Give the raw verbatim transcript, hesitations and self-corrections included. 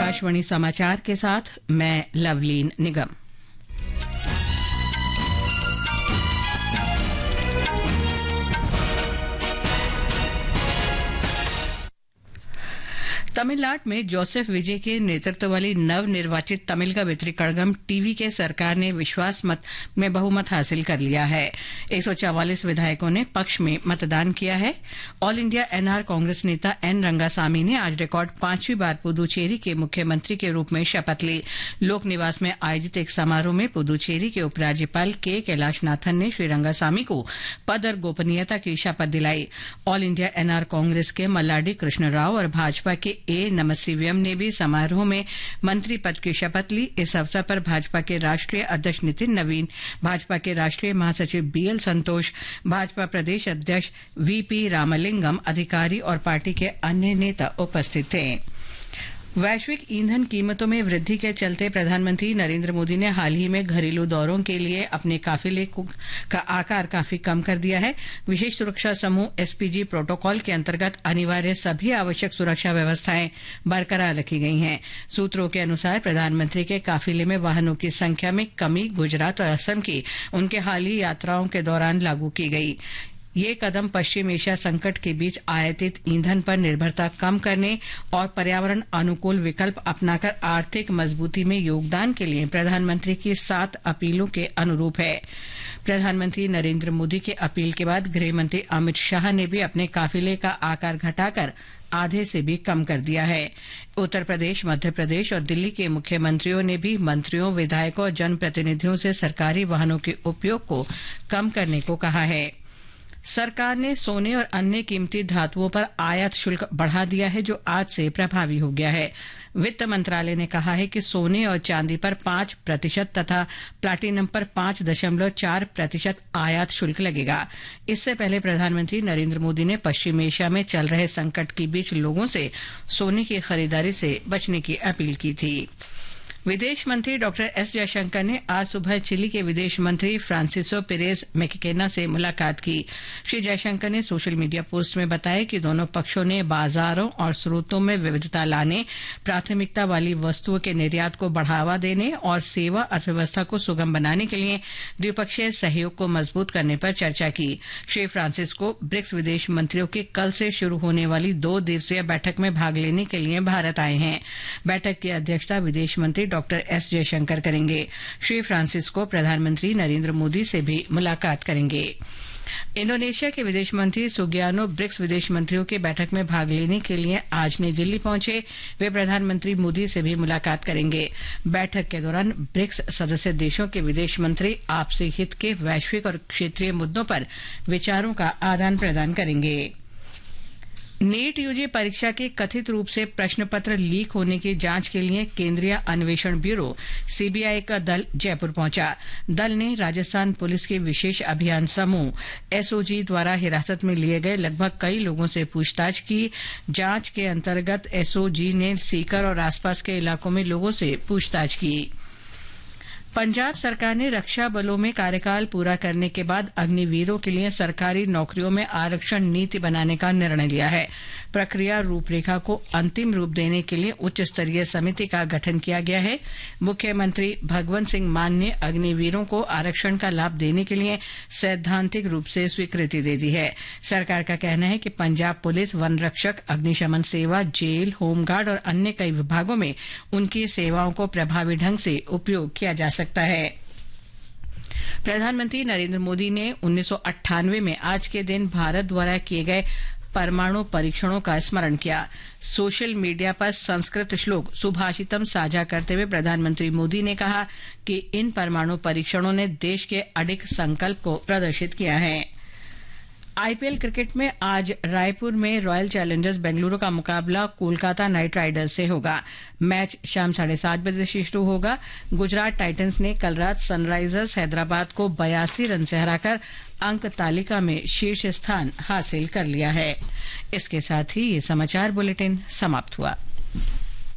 आकाशवाणी समाचार के साथ मैं लवलीन निगम। तमिलनाडु में जोसेफ विजय के नेतृत्व वाली नव निर्वाचित तमिल कवित्री कड़गम टीवी के सरकार ने विश्वास मत में बहुमत हासिल कर लिया है। एक सौ चौवालीस विधायकों ने पक्ष में मतदान किया है। ऑल इंडिया एनआर कांग्रेस नेता एन रंगासामी ने आज रिकॉर्ड पांचवी बार पुदुचेरी के मुख्यमंत्री के रूप में शपथ ली। लोक निवास में आयोजित एक समारोह में पुदुचेरी के उपराज्यपाल के कैलाशनाथन ने श्री रंगासामी को पद और गोपनीयता की शपथ दिलाई। ऑल इंडिया एनआर कांग्रेस के मल्लाडी कृष्ण राव और भाजपा के ए नमसिवयम ने भी समारोह में मंत्री पद की शपथ ली। इस अवसर पर भाजपा के राष्ट्रीय अध्यक्ष नितिन नवीन, भाजपा के राष्ट्रीय महासचिव बीएल संतोष, भाजपा प्रदेश अध्यक्ष वीपी रामलिंगम, अधिकारी और पार्टी के अन्य नेता उपस्थित थे। वैश्विक ईंधन कीमतों में वृद्धि के चलते प्रधानमंत्री नरेंद्र मोदी ने हाल ही में घरेलू दौरों के लिए अपने काफिले का आकार काफी कम कर दिया है। विशेष सुरक्षा समूह एसपीजी प्रोटोकॉल के अंतर्गत अनिवार्य सभी आवश्यक सुरक्षा व्यवस्थाएं बरकरार रखी गई हैं। सूत्रों के अनुसार प्रधानमंत्री के काफिले में वाहनों की संख्या में कमी गुजरात और असम की उनके हालिया यात्राओं के दौरान लागू की गई। ये कदम पश्चिम एशिया संकट के बीच आयातित ईंधन पर निर्भरता कम करने और पर्यावरण अनुकूल विकल्प अपनाकर आर्थिक मजबूती में योगदान के लिए प्रधानमंत्री की सात अपीलों के अनुरूप है। प्रधानमंत्री नरेंद्र मोदी की अपील के बाद गृह मंत्री अमित शाह ने भी अपने काफिले का आकार घटाकर आधे से भी कम कर दिया है। उत्तर प्रदेश, मध्य प्रदेश और दिल्ली के मुख्यमंत्रियों ने भी मंत्रियों, विधायकों और जनप्रतिनिधियों से सरकारी वाहनों के उपयोग को कम करने को कहा है। सरकार ने सोने और अन्य कीमती धातुओं पर आयात शुल्क बढ़ा दिया है, जो आज से प्रभावी हो गया है। वित्त मंत्रालय ने कहा है कि सोने और चांदी पर पांच प्रतिशत तथा प्लैटिनम पर पांच दशमलव चार प्रतिशत आयात शुल्क लगेगा। इससे पहले प्रधानमंत्री नरेंद्र मोदी ने पश्चिम एशिया में चल रहे संकट के बीच लोगों से सोने की खरीदारी से बचने की अपील की थी। विदेश मंत्री डॉक्टर एस जयशंकर ने आज सुबह चिली के विदेश मंत्री फ्रांसिसो पेरेज मैक्केना से मुलाकात की। श्री जयशंकर ने सोशल मीडिया पोस्ट में बताया कि दोनों पक्षों ने बाजारों और स्रोतों में विविधता लाने, प्राथमिकता वाली वस्तुओं के निर्यात को बढ़ावा देने और सेवा अर्थव्यवस्था को सुगम बनाने के लिए द्विपक्षीय सहयोग को मजबूत करने पर चर्चा की। श्री फ्रांसिस्को ब्रिक्स विदेश मंत्रियों की कल से शुरू होने वाली दो दिवसीय बैठक में भाग लेने के लिए भारत आए हैं। बैठक की अध्यक्षता विदेश मंत्री डॉक्टर एस जयशंकर करेंगे। श्री फ्रांसिस्को प्रधानमंत्री नरेंद्र मोदी से भी मुलाकात करेंगे। इंडोनेशिया के विदेश मंत्री सुगियानो ब्रिक्स विदेश मंत्रियों की बैठक में भाग लेने के लिए आज नई दिल्ली पहुंचे। वे प्रधानमंत्री मोदी से भी मुलाकात करेंगे। बैठक के दौरान ब्रिक्स सदस्य देशों के विदेश मंत्री आपसी हित के वैश्विक और क्षेत्रीय मुद्दों पर विचारों का आदान प्रदान करेंगे। नीट यूजी परीक्षा के कथित रूप से प्रश्न पत्र लीक होने की जांच के लिए केंद्रीय अन्वेषण ब्यूरो सीबीआई का दल जयपुर पहुंचा। दल ने राजस्थान पुलिस के विशेष अभियान समूह एसओजी द्वारा हिरासत में लिए गए लगभग कई लोगों से पूछताछ की। जांच के अंतर्गत एसओजी ने सीकर और आसपास के इलाकों में लोगों से पूछताछ की। पंजाब सरकार ने रक्षा बलों में कार्यकाल पूरा करने के बाद अग्निवीरों के लिए सरकारी नौकरियों में आरक्षण नीति बनाने का निर्णय लिया है। प्रक्रिया रूपरेखा को अंतिम रूप देने के लिए उच्च स्तरीय समिति का गठन किया गया है। मुख्यमंत्री भगवंत सिंह मान ने अग्निवीरों को आरक्षण का लाभ देने के लिए सैद्धांतिक रूप से स्वीकृति दे दी है। सरकार का कहना है कि पंजाब पुलिस, वन रक्षक, अग्निशमन सेवा, जेल, होमगार्ड और अन्य कई विभागों में उनकी सेवाओं को प्रभावी ढंग से उपयोग किया जा सकता है। प्रधानमंत्री नरेंद्र मोदी ने उन्नीस सौ अट्ठानवे में आज के दिन भारत द्वारा किए गए परमाणु परीक्षणों का स्मरण किया। सोशल मीडिया पर संस्कृत श्लोक सुभाषितम साझा करते हुए प्रधानमंत्री मोदी ने कहा कि इन परमाणु परीक्षणों ने देश के अडिग संकल्प को प्रदर्शित किया है। आईपीएल क्रिकेट में आज रायपुर में रॉयल चैलेंजर्स बेंगलुरु का मुकाबला कोलकाता नाइट राइडर्स से होगा। मैच शाम साढ़े सात बजे से शुरू होगा। गुजरात टाइटंस ने कल रात सनराइजर्स हैदराबाद को बयासी रन से हराकर अंक तालिका में शीर्ष स्थान हासिल कर लिया है। इसके साथ ही ये समाचार बुलेटिन समाप्त हुआ।